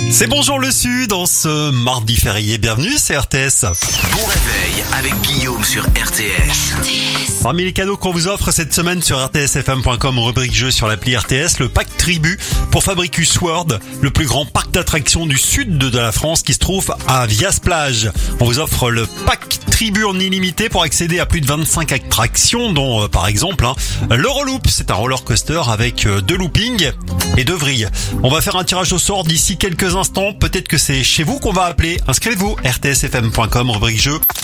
C'est Bonjour le Sud, en ce mardi férié. Bienvenue, c'est RTS. Bon réveil avec Guillaume sur RTS. Parmi les cadeaux qu'on vous offre cette semaine sur rtsfm.com, rubrique jeu sur l'appli RTS, le pack Tribu pour Fabricus World, le plus grand parc d'attractions du sud de la France qui se trouve à Vias-Plage. On vous offre le pack Tribu en illimité pour accéder à plus de 25 attractions, dont par exemple l'Euroloop. C'est un roller coaster avec 2 loopings et 2 vrilles. On va faire un tirage au sort d'ici quelques instants. Peut-être que c'est chez vous qu'on va appeler. Inscrivez-vous, rtsfm.com, rubrique jeu.